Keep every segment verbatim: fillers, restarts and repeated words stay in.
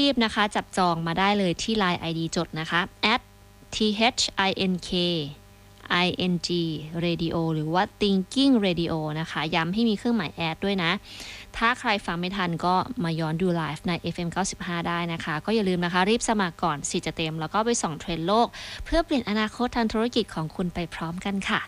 รีบๆนะคะจับจองมาได้เลยที่ ไลน์ ไอ ดี จดนะคะ แอท ที เอช ไอ เอ็น เค ไอ เอ็น จี Radio หรือว่า Thinking Radio นะคะย้ำให้มีเครื่องหมายแอดด้วยนะถ้าใครฟังไม่ทันก็มาย้อนดูไลฟ์ใน เอฟ เอ็ม เก้าสิบห้า ได้นะคะก็อย่าลืมนะคะรีบสมัครก่อนสิทธิ์จะเต็มแล้วก็ไปส่องเทรนด์โลกเพื่อเปลี่ยนอนาคตทางธุรกิจของคุณไปพร้อมกันค่ะ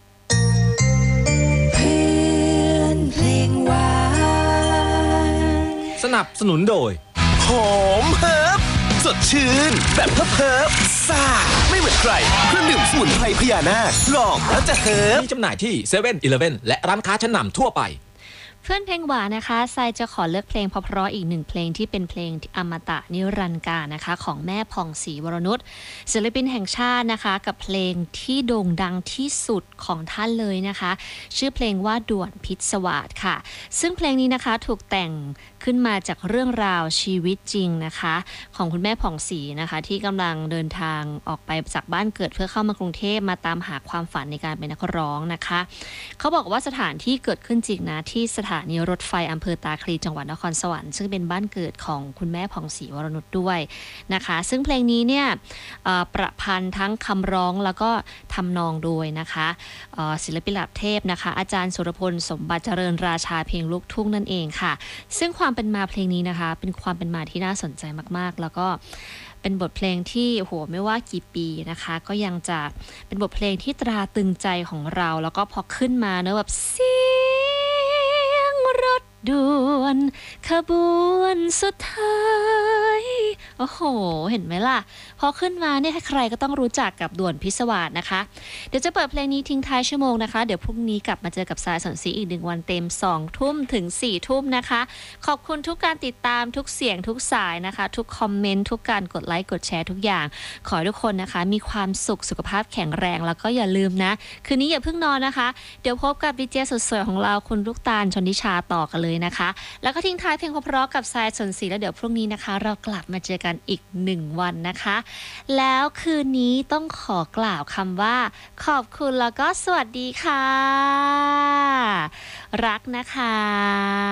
เพื่อนเพลงหวานสนับสนุนโดยหอมเฮิร์บสดชื่นแบบเฮิร์บเฮิร์บซ่าไม่เหมือนใครเครื่องดื่มสมุนไพรพญานาคลองแล้วจะเฮิร์บมีจำหน่ายที่ เซเว่น อีเลฟเว่น และร้านค้าชั้นนำทั่วไปเพื่อนเพลงหวานนะคะทรายจะขอเลือกเพลงเพราะๆอีกหนึ่งเพลงที่เป็นเพลงอมตะนิรันดร์กาลนะคะของแม่ผ่องศรีวรนุชศิลปินแห่งชาตินะคะกับเพลงที่โด่งดังที่สุดของท่านเลยนะคะชื่อเพลงว่าด่วนพิศวาสค่ะซึ่งเพลงนี้นะคะถูกแต่งขึ้นมาจากเรื่องราวชีวิตจริงนะคะของคุณแม่ผ่องศรีนะคะที่กำลังเดินทางออกไปจากบ้านเกิดเพื่อเข้ามากรุงเทพมาตามหาความฝันในการเป็นนักร้องนะคะเขาบอกว่าสถานที่เกิดขึ้นจริงนะที่สถานีรถไฟอำเภอตาคลีจังหวัดนครสวรรค์ซึ่งเป็นบ้านเกิดของคุณแม่ผ่องศรีวรนุชด้วยนะคะซึ่งเพลงนี้เนี่ยประพันธ์ทั้งคำร้องแล้วก็ทำนองโดยนะคะศิลปินระดับเทพนะคะอาจารย์สุรพลสมบัติเจริญราชาเพลงลูกทุ่งนั่นเองค่ะซึ่งความเป็นมาเพลงนี้นะคะเป็นความเป็นมาที่น่าสนใจมากๆแล้วก็เป็นบทเพลงที่โหไม่ว่ากี่ปีนะคะก็ยังจะเป็นบทเพลงที่ตราตรึงใจของเราแล้วก็พอขึ้นมาเนอะแบบเสียงรถด่วนขบวนสุดท้ายโอ้โหเห็นไหมล่ะพอขึ้นมาเนี่ยใครก็ต้องรู้จักกับด่วนพิศวาสนะคะเดี๋ยวจะเปิดเพลงนี้ทิ้งท้ายชั่วโมงนะคะเดี๋ยวพรุ่งนี้กลับมาเจอกับสายสนศรีอีกหนึ่งวันเต็มสองทุ่มถึงสี่ทุ่มนะคะขอบคุณทุกการติดตามทุกเสียงทุกสายนะคะทุกคอมเมนต์ทุกการกดไลค์กดแชร์ทุกอย่างขอให้ทุกคนนะคะมีความสุขสุขภาพแข็งแรงแล้วก็อย่าลืมนะคืนนี้อย่าเพิ่งนอนนะคะเดี๋ยวพบกับดีเจสดๆของเราคุณลูกตาลชนทิชาต่อกันเลยนะคะแล้วก็ทิ้งท้ายเพลงเพราะๆกับสายสนศรีแล้วเดี๋ยวพรุ่งนี้นะคะเรากลับมาเจอกันอีกหนึ่งวันนะคะแล้วคืนนี้ต้องขอกล่าวคำว่าขอบคุณแล้วก็สวัสดีค่ะรักนะคะ